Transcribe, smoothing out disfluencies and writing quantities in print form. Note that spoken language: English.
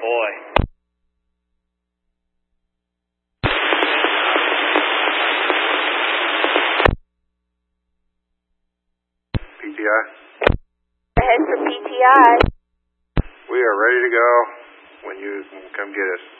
boy. PTI? Ahead for PTI. We are ready to go when you can come get us.